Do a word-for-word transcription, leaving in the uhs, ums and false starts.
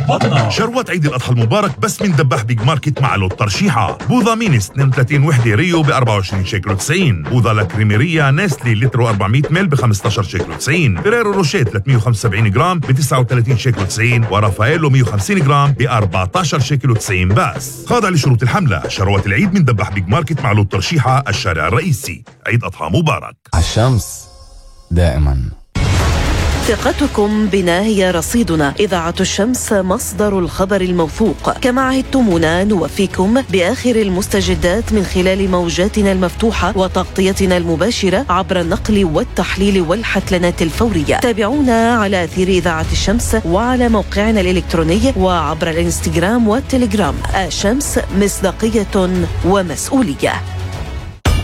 بطنة. شروات عيد الأضحى المبارك بس من دباح بيج ماركت مع لوت ترشيحة. بوظة مينيس اثنين وثلاثين وحدة ريو ب أربعة وعشرين شيكل وتسعين. بوظة لاكريميريا نيستلي لتر وأربعمية مل ب خمسة عشر شيكل وتسعين. فيريرو روشيه ثلاثمية وخمسة وسبعين جرام ب تسعة وثلاثين شيكل وتسعين. ورافايلو مية وخمسين جرام ب أربعة عشر شيكل وتسعين بس. خاضع لشروط الحملة. شروات العيد من دباح بيج ماركت مع لوت ترشيحة الشارع الرئيسي. عيد أضحى مبارك. الشمس دائما. ثقتكم بنا هي رصيدنا. إذاعة الشمس مصدر الخبر الموثوق. كما عهدتمونا نوفيكم بآخر المستجدات من خلال موجاتنا المفتوحة وتغطيتنا المباشرة عبر النقل والتحليل والحتلنات الفورية. تابعونا على أثير إذاعة الشمس وعلى موقعنا الإلكتروني وعبر الإنستغرام والتليجرام. الشمس مصداقية ومسؤولية.